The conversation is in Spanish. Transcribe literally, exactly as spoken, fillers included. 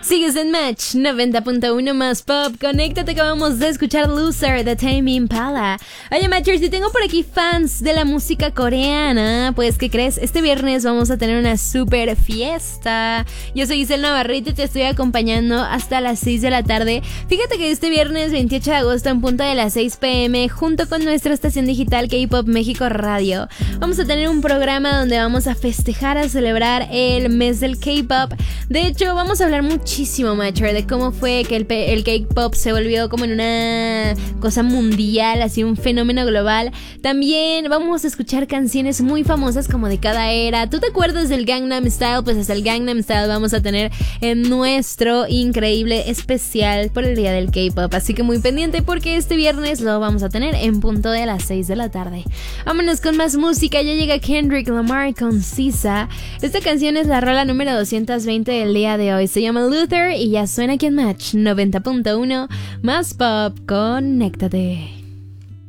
Sigues en Match noventa punto uno más pop. Conéctate, que acabamos de escuchar Loser de Tame Impala. Oye, Matchers, si tengo por aquí fans de la música coreana, pues ¿qué crees? Este viernes vamos a tener una super fiesta. Yo soy Isel Navarrete y te estoy acompañando hasta las seis de la tarde. Fíjate que este viernes veintiocho de agosto en punto de las seis pm, junto con nuestra estación digital K-Pop México Radio, vamos a tener un programa donde vamos a festejar, a celebrar el mes del K-Pop. De hecho, vamos a hablar muchísimo, Matcher, de cómo fue que el, el K-Pop se volvió como en una cosa mundial, así un fenómeno global. También vamos a escuchar canciones muy famosas como de cada era. ¿Tú te acuerdas del Gangnam Style? Pues hasta el Gangnam Style vamos a tener en nuestro increíble especial por el día del K-Pop. Así que muy pendiente, porque este viernes lo vamos a tener en punto de las seis de la tarde. Vámonos con más música. Ya llega Kendrick Lamar con S Z A. Esta canción es la rola número doscientos veinte del día de hoy. Se llama Luther y ya suena aquí en Match noventa punto uno más pop. Conéctate.